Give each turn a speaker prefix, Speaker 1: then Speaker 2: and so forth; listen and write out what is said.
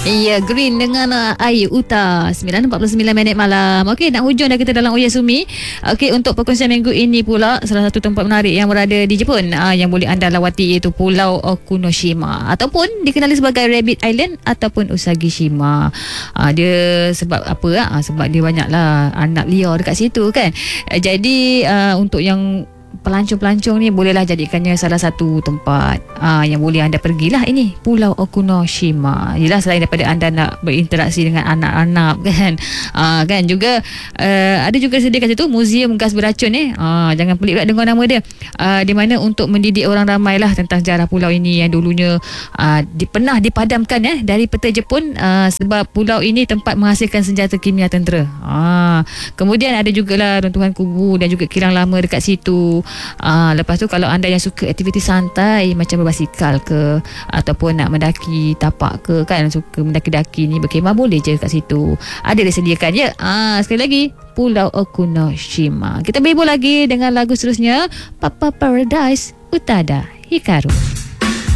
Speaker 1: Ya, Green dengan Ayu Uta 9.49 minit malam. Okey, nak hujung dah kita dalam Oyasumi. Okey, untuk perkongsian minggu ini pula, salah satu tempat menarik yang berada di Jepun yang boleh anda lawati iaitu Pulau Okunoshima ataupun dikenali sebagai Rabbit Island ataupun Usagishima. Dia sebab apa? Sebab dia banyaklah anak liar dekat situ kan. Jadi untuk yang pelancong-pelancong ni bolehlah jadikannya salah satu tempat yang boleh anda pergilah ini, Pulau Okunoshima. Yelah, selain daripada anda nak berinteraksi dengan anak-anak kan, kan juga ada juga sediakan situ muzium gas beracun jangan pelik pula dengar nama dia, di mana untuk mendidik orang ramai lah tentang sejarah pulau ini yang dulunya pernah dipadamkan dari peta Jepun sebab pulau ini tempat menghasilkan senjata kimia tentera. Kemudian ada jugalah runtuhan kubu dan juga kilang lama dekat situ. Lepas tu kalau anda yang suka aktiviti santai macam berbasikal ke ataupun nak mendaki tapak ke kan, suka mendaki-daki ni, berkemah, boleh je kat situ. Ada disediakan je. Sekali lagi, Pulau Okunoshima. Kita berhibur lagi dengan lagu seterusnya, Papa Paradise, Utada Hikaru.